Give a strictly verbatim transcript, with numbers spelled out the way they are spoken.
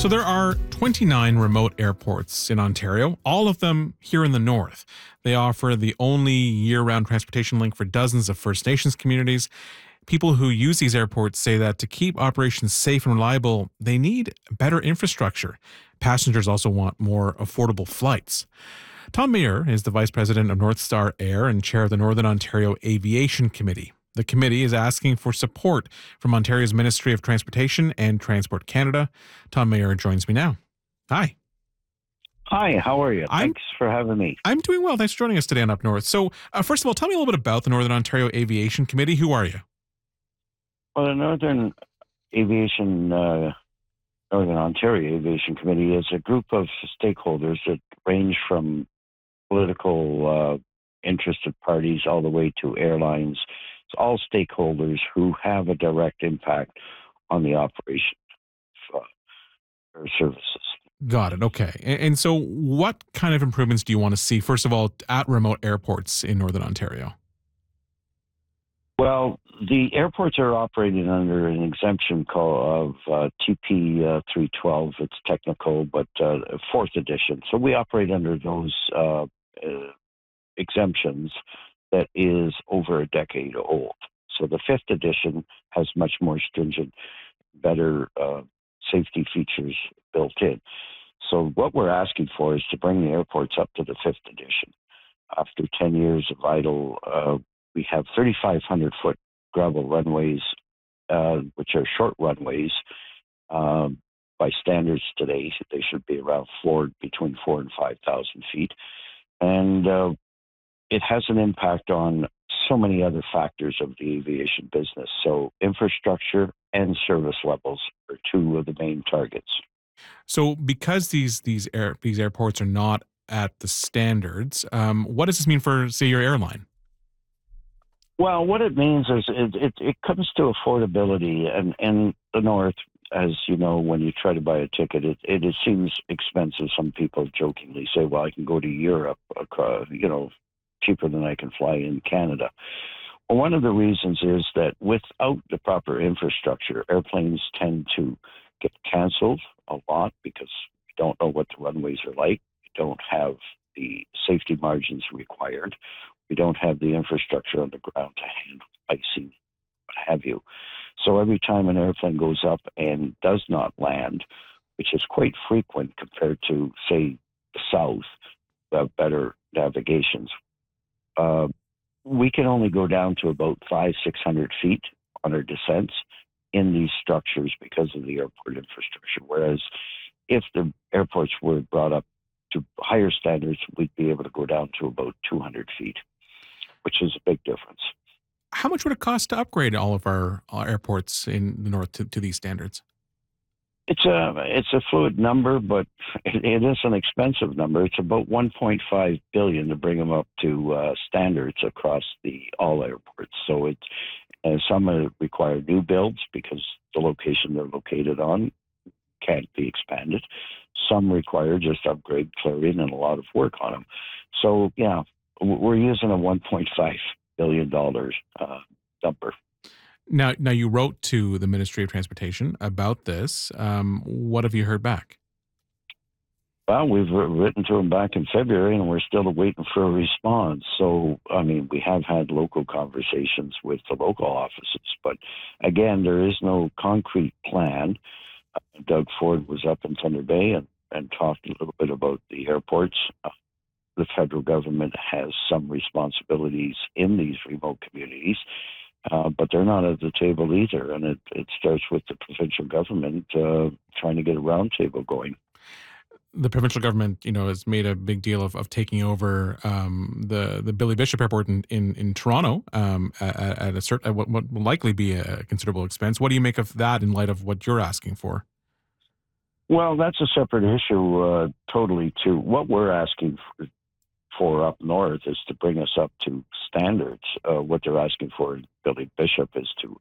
So there are twenty-nine remote airports in Ontario, all of them here in the north. They offer the only year-round transportation link for dozens of First Nations communities. People who use these airports say that to keep operations safe and reliable, they need better infrastructure. Passengers also want more affordable flights. Tom Mayer is the Vice President of North Star Air and Chair of the Northern Ontario Aviation Committee. The committee is asking for support from Ontario's Ministry of Transportation and Transport Canada. Tom Mayer joins me now. Hi. Hi, how are you? I'm, Thanks for having me. I'm doing well. Thanks for joining us today on Up North. So, uh, first of all, tell me a little bit about the Northern Ontario Aviation Committee. Who are you? Well, the Northern Aviation, uh, Northern Ontario Aviation Committee is a group of stakeholders that range from political uh, interested parties all the way to airlines. It's all stakeholders who have a direct impact on the operation of uh, their services. Got it. Okay. And, and so what kind of improvements do you want to see, first of all, at remote airports in Northern Ontario? Well, the airports are operating under an exemption called of uh, T P uh, three twelve. It's technical, but uh, fourth edition. So we operate under those uh, uh, exemptions that is over a decade old. So the fifth edition has much more stringent, better uh, safety features built in. So what we're asking for is to bring the airports up to the fifth edition. After ten years of idle, uh, we have thirty-five hundred foot gravel runways, uh, which are short runways. Um, by standards today, they should be around floored between four and five thousand feet, and uh, it has an impact on so many other factors of the aviation business. So infrastructure and service levels are two of the main targets. So because these these air these airports are not at the standards, um, what does this mean for, say, your airline? Well, what it means is it, it, it comes to affordability. And in the north, as you know, when you try to buy a ticket, it, it, it seems expensive. Some people jokingly say, well, I can go to Europe, across, you know, cheaper than I can fly in Canada. Well, one of the reasons is that without the proper infrastructure, airplanes tend to get canceled a lot because we don't know what the runways are like. We don't have the safety margins required. We don't have the infrastructure on the ground to handle icing, what have you. So every time an airplane goes up and does not land, which is quite frequent compared to, say, the south, who have better navigations, uh, we can only go down to about five, six hundred feet on our descents in these structures because of the airport infrastructure. Whereas if the airports were brought up to higher standards, we'd be able to go down to about two hundred feet, which is a big difference. How much would it cost to upgrade all of our, our airports in the north to, to these standards? It's a it's a fluid number, but it, it is an expensive number. It's about one point five billion dollars to bring them up to uh, standards across the all airports. So it uh, some uh, require new builds because the location they're located on can't be expanded. Some require just upgrade, clearing, and a lot of work on them. So yeah, we're using a one point five billion dollars uh, number. Now, now you wrote to the Ministry of Transportation about this. Um, what have you heard back? Well, we've written to them back in February, and we're still waiting for a response. So, I mean, we have had local conversations with the local offices, but again, there is no concrete plan. Uh, Doug Ford was up in Thunder Bay and, and talked a little bit about the airports. Uh, the federal government has some responsibilities in these remote communities. Uh, but they're not at the table either, and it, it starts with the provincial government uh, trying to get a roundtable going. The provincial government, you know, has made a big deal of, of taking over um, the the Billy Bishop Airport in in, in Toronto um, at, at a certain at what, what will likely be a considerable expense. What do you make of that in light of what you're asking for? Well, that's a separate issue, uh, totally. Too, what we're asking for. for up north is to bring us up to standards. Uh, what they're asking for in Billy Bishop is to